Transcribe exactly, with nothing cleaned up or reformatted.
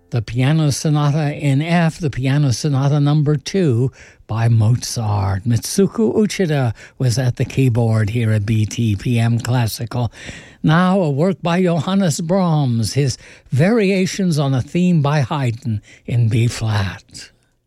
the Piano Sonata in F, the Piano Sonata number two by Mozart. Mitsuko Uchida was at the keyboard here at B T P M Classical. Now a work by Johannes Brahms, his Variations on a Theme by Haydn in B-flat.